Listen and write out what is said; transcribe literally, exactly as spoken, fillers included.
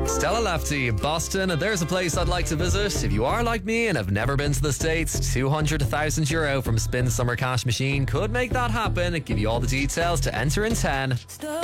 Stella Lefty, Boston, there's a place I'd like to visit. If you are like me and have never been to the States, two hundred thousand euro from Spin Summer Cash Machine could make that happen. Give you all the details to enter in ten.